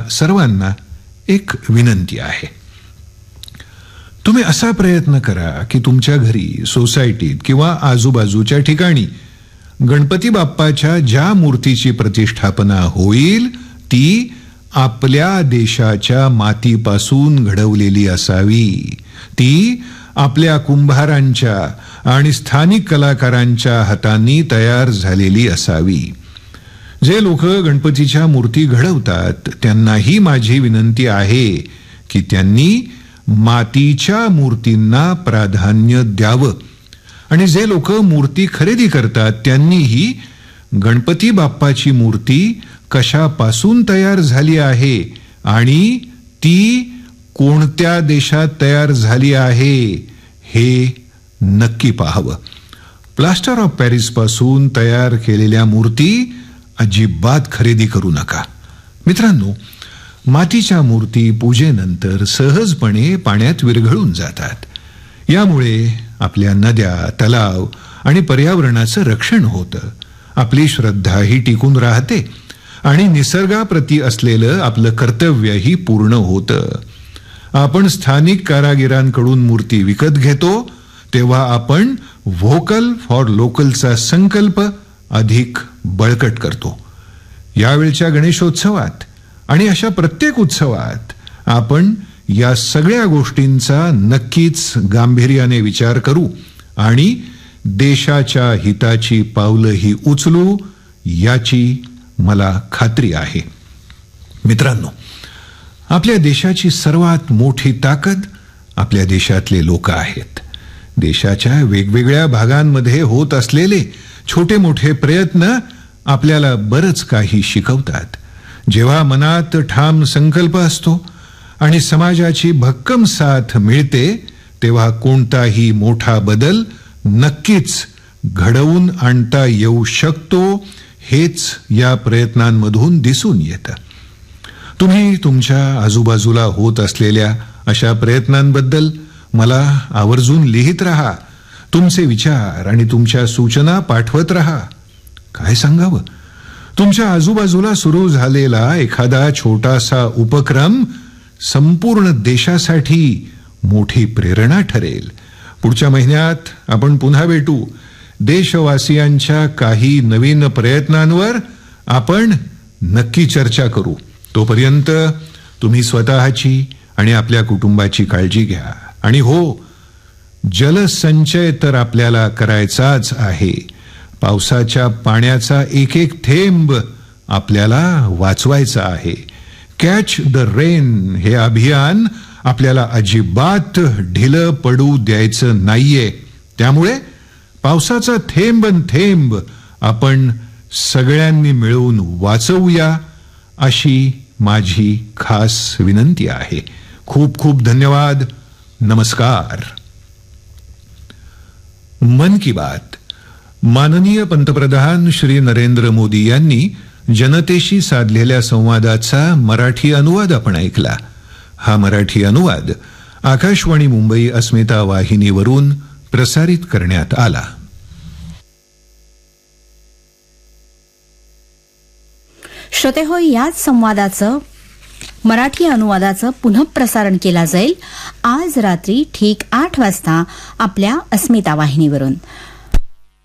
सर्वांना एक विनंती आहे. तुम्ही असा प्रयत्न करा की तुमच्या घरी, सोसायटीत किंवा आजूबाजूच्या ठिकाणी गणपती बाप्पाच्या ज्या मूर्तीची प्रतिष्ठापना होईल ती आपल्या देशाच्या मातीपासून घडवलेली असावी. ती आपल्या कुंभारांच्या आणि स्थानिक कलाकारांच्या हातांनी तयार झालेली असावी. जे लोक गणपतीच्या मूर्ती घडवतात त्यांनाही माझी विनंती आहे की त्यांनी मातीच्या मूर्तींना प्राधान्य द्यावं. आणि जे लोक मूर्ती खरेदी करतात त्यांनीही गणपती बाप्पाची मूर्ती कशापासून तयार झाली आहे आणि ती कोणत्या देशात तयार झाली आहे हे नक्की पाहावं. प्लास्टर ऑफ पॅरिस पासून तयार केलेल्या मूर्ती अजिबात खरेदी करू नका. मित्रांनो, मातीच्या मूर्ती पूजेनंतर सहजपणे पाण्यात विरघळून जातात. यामुळे आपल्या नद्या, तलाव आणि पर्यावरणाचं रक्षण होतं. आपली श्रद्धाही टिकून राहते आणि निसर्गाप्रती असलेलं आपलं कर्तव्यही पूर्ण होतं. आपण स्थानिक कारागिरांकडून मूर्ती विकत घेतो तेव्हा आपण व्होकल फॉर लोकलचा संकल्प अधिक बळकट करतो. यावेळच्या गणेशोत्सवात आणि अशा प्रत्येक उत्सवात आपण या सगळ्या गोष्टींचा नक्कीच गांभीर्याने विचार करू आणि देशाच्या हिताची पावलंही उचलू याची मला खात्री आहे. मित्रांनो, आपल्या देशाची सर्वात मोठी ताकद आपल्या देशातले लोक आहेत. देशाच्या वेगवेगळ्या भागांमध्ये होत असलेले छोटे मोठे प्रयत्न आपल्याला बरंच काही शिकवतात. जेव्हा मनात ठाम संकल्प असतो आणि समाजाची भक्कम साथ मिळते तेव्हा कोणताही मोठा बदल नक्कीच घडवून आणता येऊ शकतो. हेच या प्रयत्नांमधून दिसून येतं. तुम्ही तुमच्या आजूबाजूला होत असलेल्या अशा प्रयत्नांबद्दल मला आवर्जून लिहित राहा. तुमचे विचार आणि तुमच्या सूचना पाठवत राहा. काय सांगावं, तुमच्या आजूबाजूला सुरू झालेला एखादा छोटासा उपक्रम संपूर्ण देशासाठी मोठी प्रेरणा ठरेल. पुढच्या महिन्यात आपण पुन्हा भेटू. देशवासियांच्या काही नवीन प्रयत्नांवर आपण नक्की चर्चा करू. तोपर्यंत तुम्ही स्वतःची आणि आपल्या कुटुंबाची काळजी घ्या. आणि हो, जलसंचय तर आपल्याला करायचाच आहे. पावसाच्या पाण्याचा एक एक थेंब आपल्याला वाचवायचा आहे. कॅच द रेन हे अभियान आपल्याला अजिबात ढिलं पडू द्यायचं नाहीये. त्यामुळे पावसाचा थेंब थेंब आपण सगळ्यांनी मिळून वाचवूया अशी माझी खास विनंती आहे. खूप खूप धन्यवाद. नमस्कार. मन की बात माननीय पंतप्रधान श्री नरेंद्र मोदी यांनी जनतेशी साधलेल्या संवादाचा मराठी अनुवाद आपण ऐकला. हा मराठी अनुवाद आकाशवाणी मुंबई अस्मिता वाहिनीवरून प्रसारित करण्यात आला. श्रोतेहो, याच संवादाचं मराठी अनुवादाचं पुनःप्रसारण केला जाईल आज रात्री ठीक 8 वाजता आपल्या अस्मिता वाहिनीवरून.